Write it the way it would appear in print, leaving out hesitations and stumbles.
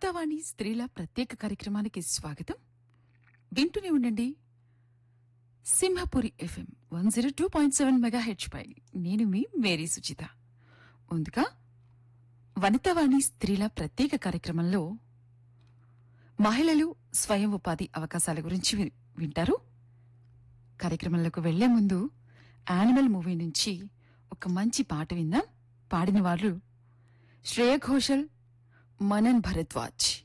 వనితావాణి స్త్రీల ప్రత్యేక కార్యక్రమానికి స్వాగతం. వింటూనే ఉండండి సింహపురి FM 102.7 మెగాహెర్ట్జ్ పై. నేను మీ మేరీ సుచిత. ముందుగా వనితావాణి స్త్రీల ప్రత్యేక కార్యక్రమంలో మహిళలు స్వయం ఉపాధి అవకాశాల గురించి వింటారు. కార్యక్రమంలోకి వెళ్లే ముందు యానిమల్ మూవీ నుంచి ఒక మంచి పాట విందాం. పాడిన వారు శ్రేయ ఘోషల్, మనన్ భరద్వాజ్.